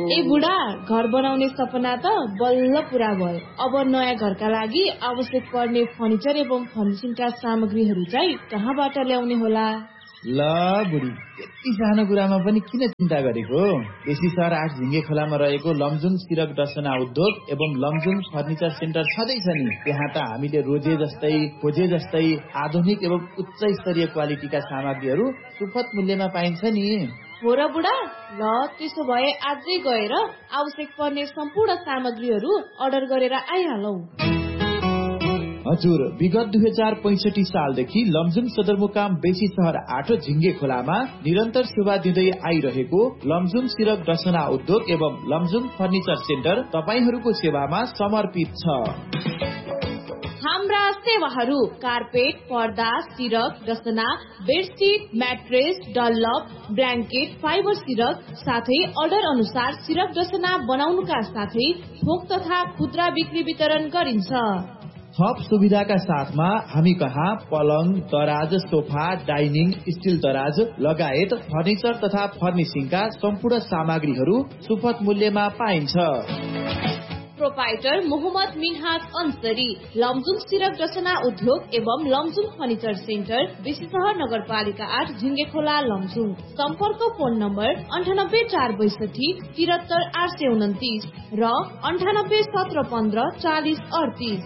ए बुढा, घर बनाउने सपना त बल्ल पूरा भयो। अब नयाँ घरका लागि आवश्यक पर्ने फर्निचर एवं फर्निशिङका सामग्रीहरू चाहिँ कहाँबाट ल्याउने होला? ल बुढी, यति सानो कुरामा पनि किन चिन्ता गरेको? बेसी सहर 8 झिङ्गे खोलामा रहेको लमजुङ सिरक डसना उद्योग एवं लमजुङ फर्निचर सेन्टर छँदैछ नि। त्यहाँ त हामीले खोजे जस्तै आधुनिक एवं उच्च स्तरीय क्वालिटीका सामग्रीहरू सुपथ मूल्यमा पाइन्छ नि। हो र बुढा, ल त्यसो भए आजै गएर आवश्यक पर्ने सम्पूर्ण सामग्रीहरू अर्डर गरेर आइहालौ। हजुर, विगत 2065 सालदेखि लमजुङ सदरमुकाम बेसी सहर 8 झिङ्गे खोलामा निरन्तर सेवा दिँदै आइरहेको लमजुङ सिरक डसना उद्योग एवं लमजुङ फर्निचर सेन्टर तपाईहरूको सेवामा समर्पित छ। हाम्रा सेवाहरू कार्पेट, पर्दा, सिरक डसना, bedsheet, mattress, Dunlop, blanket, fibre सिरक साथै अर्डर अनुसार सिरक डसना बनाउनुका साथै थोक तथा खुद्रा बिक्री वितरण गरिन्छ। थप सुविधाका साथमा हामी कहाँ पलङ, दराज, सोफा, डाइनिङ, स्टिल दराज लगायत फर्निचर तथा फर्निशिङका सम्पूर्ण सामग्रीहरू सुपथ मूल्यमा पाइन्छ। प्रोपाइटर मोहम्मद मिन्हाज अन्सरी, लमजुङ सिरक डसना उद्योग एवं लमजुङ फर्निचर सेन्टर, बेसी सहर नगरपालिका 8 झिङ्गे खोला लमजुङ। सम्पर्क फोन नम्बर 98 462 73 829 र 98 17 15 40 38।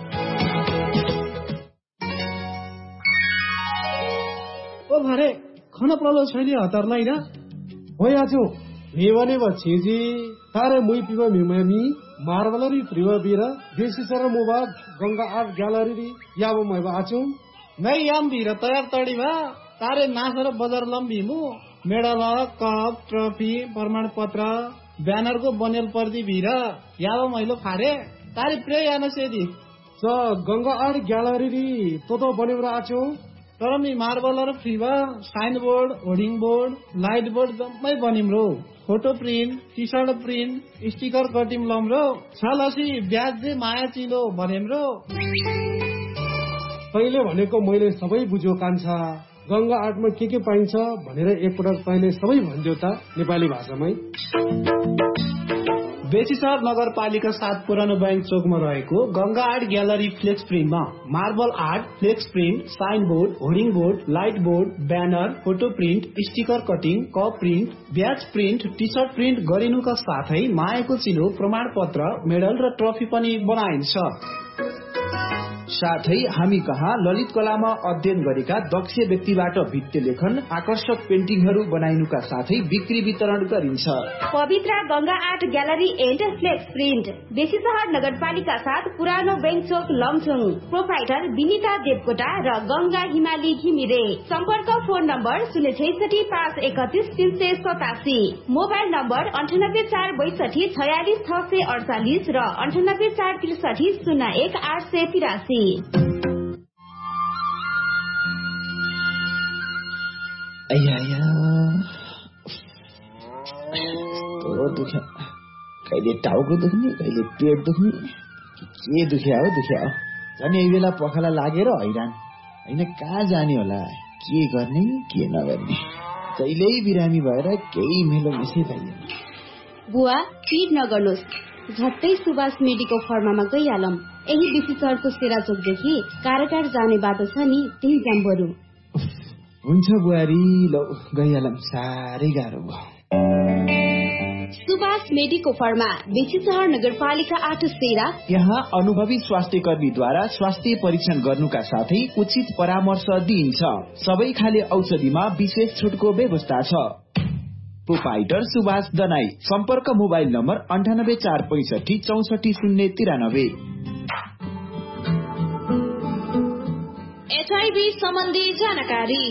ओ भारे खाना प्रलो छैन हतारलाई ना भइआछौ नेवने बछेजी तारे मुई पिवा मिमामी मार्बलरी प्रिवा बिरा बेसी सर मोबा गंगा आर्ट ग्यालरी याबो मैबा आछौ नै याम बिरा तयार तडी भा तारे नासर बजार लम्बी मु मेडल कप ट्रफी प्रमाण पत्र ब्यानर को बनेल पर्दी बिरा याबो मैलो फारे तारे प्रे याना सेदी स गंगा आर्ट ग्यालरी तो बनेबरा आछौ तर me मार्बलर फ्रीवा sign board, hoarding board, light board जम्मै बनिम्रो। Photo print, T short print, sticker cutting लम्रो छलसी ब्याज दे माया चिलो भनेम्रो। तैले भनेको मैले सबै बुझ्यो कान्छा। गंगा आर्टमा के पाइन्छ भनेर एकपटक तैले सबै भन्जो त नेपाली भाषामै। बेसी सहर नगरपालिका 7 पुरानो बैंक चोकमा रहेको Ganga art gallery flex प्रिन्टमा marble art, flex print, sign board, hoarding board, light board, banner, photo print, sticker cutting, cup print, ब्याज प्रिन्ट, टी सर्ट प्रिन्ट गरिनुका साथै मायाको चिलो, प्रमाण पत्र, मेडल र ट्रफी पनि बनाइन्छ। साथै हामी कहाँ ललित कलामा अध्ययन गरेका दक्ष व्यक्तिबाट भित्ते लेखन, आकर्षक पेन्टिङहरू बनाइनुका साथै बिक्री वितरण गरिन्छ। पवित्र Ganga art gallery and flex print, बेसी सहर नगरपालिका 7 पुरानो बैंक चोक लमजुङ। प्रोपाइटर विनिता देवकोटा र गंगा हिमाली घिमिरे। सम्पर्क फोन नम्बर 066 531 387, मोबाइल नम्बर 98 462 46 648 र 98 463 01 883। दुख्या कहिले टाउको दुख्ने, कहिले पेट दुख्ने, के दुख्या हो झन् यही बेला पखाला लागेर हैरान होइन कहाँ जाने होला, के गर्ने के नगर्ने, कहिल्यै बिरामी भएर केही मेलो मिसै पाइएन। बुवा पिर नगर्नुहोस्, झट्टै सुभाष मेडिको फर्मामा गइहालौं। यही बेसी सहरको सेराचोकदेखि काराटार जाने बाटो छ नि, त्यही जाम बरु। हुन्छ बुहारी, ल गइहालौं, साह्रै गाह्रो भयो। सुभाष मेडिको फर्मा, बेसी सहर नगरपालिका 8 सेरा। यहाँ अनुभवी स्वास्थ्य कर्मीद्वारा स्वास्थ्य परीक्षण गर्नुका साथै उचित परामर्श दिइन्छ। सबै खाले औषधिमा विशेष छुटको व्यवस्था छ। प्रोपाइटर सुभाष दनाई। सम्पर्क मोबाइल नम्बर 98 465 64 093। एचआईभी सम्बन्धी जानकारी।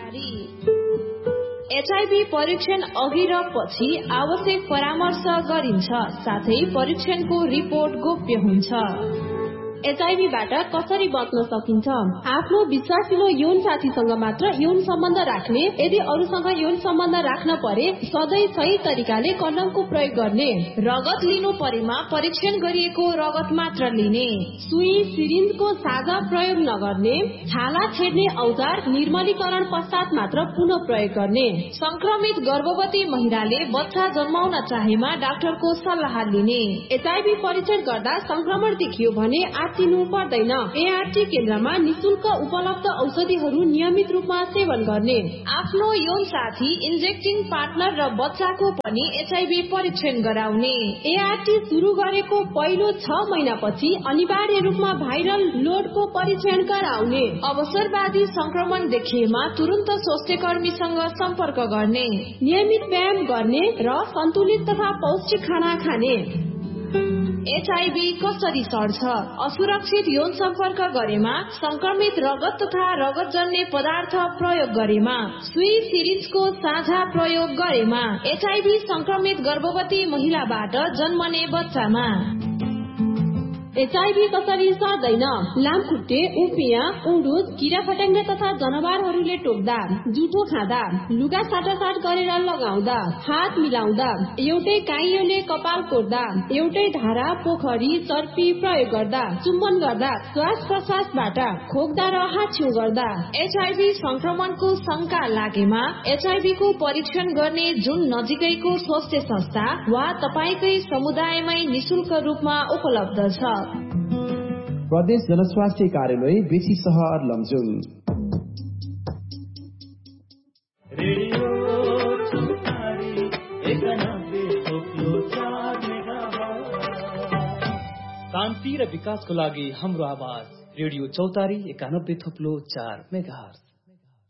एचआईभी परीक्षण अघि र पछि आवश्यक परामर्श गरिन्छ, साथै परीक्षणको रिपोर्ट गोप्य हुन्छ। एचआईभीबाट कसरी बच्न सकिन्छ? आफ्नो विश्वासिलो यौन साथीसँग मात्र यौन सम्बन्ध राख्ने। यदि अरूसँग यौन सम्बन्ध राख्न परे सधैँ सही तरिकाले कन्डमको प्रयोग गर्ने। रगत लिनु परेमा परीक्षण गरिएको रगत मात्र लिने। सुई सिरिन्जको साझा प्रयोग नगर्ने। छाला छेड्ने औजार निर्मलीकरण पश्चात मात्र पुनः प्रयोग गर्ने। संक्रमित गर्भवती महिलाले बच्चा जन्माउन चाहेमा डाक्टरको सल्लाह लिने। एचआईभी परीक्षण गर्दा संक्रमण देखियो भने आत्तिनु पर्दैन। एआरटी केन्द्रमा निशुल्क उपलब्ध औषधिहरू नियमित रूपमा सेवन गर्ने। आफ्नो यौन साथी, इन्जेक्टिङ पार्टनर र बच्चाको पनि एचआईभी परीक्षण गराउने। एआरटी शुरू गरेको पहिलो 6 महिनापछि अनिवार्य रूपमा भाइरल लोडको परीक्षण गराउने। अवसरवादी संक्रमण देखिएमा तुरन्त स्वास्थ्य कर्मीसँग सम्पर्क गर्ने। नियमित व्यायाम गर्ने र सन्तुलित तथा पौष्टिक खाना खाने। एचआईभी कसरी सर्छ? असुरक्षित यौन सम्पर्क गरेमा, संक्रमित रगत तथा रगतजन्य पदार्थ प्रयोग गरेमा, सुई सिरिन्जको साझा प्रयोग गरेमा, एचआईभी संक्रमित गर्भवती महिलाबाट जन्मने बच्चामा। एचआईभी कसरी सर्दैन? लामखुट्टे, उपियाँ, उडुस, किरा फट्याङ्ग्रा तथा जनावरहरूले टोक्दा, जुठो खाँदा, लुगा साटासाट गरेर लगाउँदा, हात मिलाउँदा, एउटै काइयोले कपाल कोर्दा, एउटै धारा, पोखरी, चर्पी प्रयोग गर्दा, चुम्बन गर्दा, श्वास प्रश्वासबाट खोक्दा र हात छेउ गर्दा। एचआईभी संक्रमणको शंका लागेमा एचआईभी को परीक्षण गर्ने जुन नजिकैको स्वास्थ्य संस्था वा तपाईकै समुदायमै निशुल्क रूपमा उपलब्ध छ। प्रदेश जनस्वास्थ्य कार्यालय बेसी सहर लमजुङ। शान्ति र विकासको लागि हाम्रो आवाज रेडियो चौतारी 91.4 मेगाहर्ज।